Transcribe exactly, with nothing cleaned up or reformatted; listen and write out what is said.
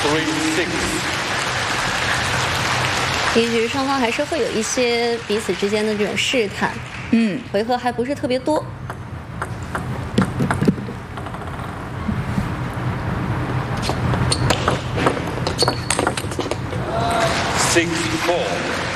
three six。 一局双方还是会有一些彼此之间的这种试探， 嗯， 回合还不是特别多。 six four。